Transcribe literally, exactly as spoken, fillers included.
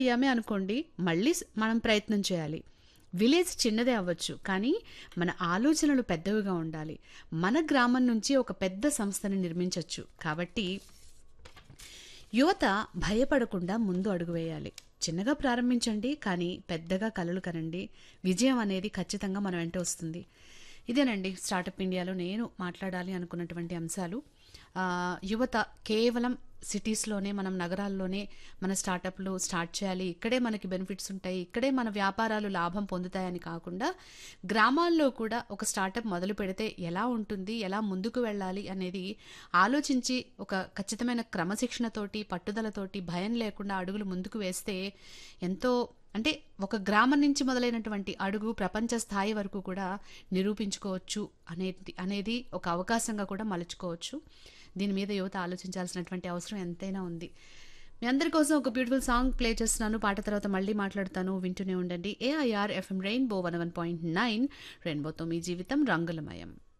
అయ్యామే అనుకోండి, మళ్ళీ స్ మనం ప్రయత్నం చేయాలి. విలేజ్ చిన్నదే అవ్వచ్చు, కానీ మన ఆలోచనలు పెద్దవిగా ఉండాలి. మన గ్రామం నుంచి ఒక పెద్ద సంస్థని నిర్మించొచ్చు. కాబట్టి యువత భయపడకుండా ముందు అడుగు వేయాలి. చిన్నగా ప్రారంభించండి, కానీ పెద్దగా కలలు కనండి. విజయం అనేది ఖచ్చితంగా మన వెంట వస్తుంది. ఇదేనండి స్టార్టప్ ఇండియాలో నేను మాట్లాడాలి అనుకున్నటువంటి అంశాలు. ఆ, యువత కేవలం సిటీస్లోనే, మనం నగరాల్లోనే మన స్టార్టప్లు స్టార్ట్ చేయాలి, ఇక్కడే మనకి బెనిఫిట్స్ ఉంటాయి, ఇక్కడే మన వ్యాపారాలు లాభం పొందుతాయని కాకుండా గ్రామాల్లో కూడా ఒక స్టార్టప్ మొదలు పెడితే ఎలా ఉంటుంది, ఎలా ముందుకు వెళ్ళాలి అనేది ఆలోచించి ఒక ఖచ్చితమైన క్రమశిక్షణతోటి, పట్టుదలతోటి, భయం లేకుండా అడుగులు ముందుకు వేస్తే ఎంతో, అంటే ఒక గ్రామం నుంచి మొదలైనటువంటి అడుగు ప్రపంచ స్థాయి వరకు కూడా నిరూపించుకోవచ్చు అనేది అనేది ఒక అవకాశంగా కూడా మలుచుకోవచ్చు. దీని మీద యువత ఆలోచించాల్సినటువంటి అవసరం ఎంతైనా ఉంది. మీ అందరి కోసం ఒక బ్యూటిఫుల్ సాంగ్ ప్లే చేస్తున్నాను. పాట తర్వాత మళ్ళీ మాట్లాడతాను. వింటూనే ఉండండి. AIR FM rainbow one one point nine. రెయిన్బోతో మీ జీవితం రంగులమయం.